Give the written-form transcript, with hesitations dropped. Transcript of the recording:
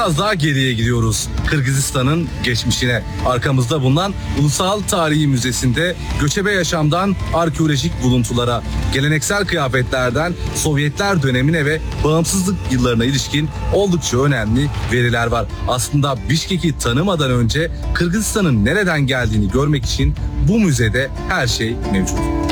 biraz daha geriye gidiyoruz. Kırgızistan'ın geçmişine. Arkamızda bulunan Ulusal Tarihi Müzesi'nde göçebe yaşamdan arkeolojik buluntulara, geleneksel kıyafetlerden Sovyetler dönemine ve bağımsızlık yıllarına ilişkin oldukça önemli veriler var. Aslında Bişkek'i tanımadan önce Kırgızistan'ın nereden geldiğini görmek için bu müzede her şey mevcut.